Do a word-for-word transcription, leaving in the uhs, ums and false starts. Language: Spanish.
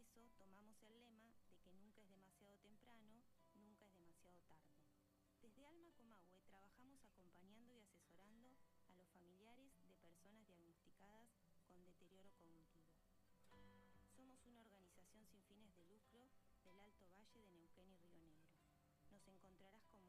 eso tomamos el lema de que nunca es demasiado temprano, nunca es demasiado tarde. Desde Alma Comahue trabajamos acompañando y asesorando a los familiares de personas diagnosticadas con deterioro cognitivo. Somos una organización sin fines de lucro del Alto Valle de Neuquén y Río Negro. Nos encontrarás como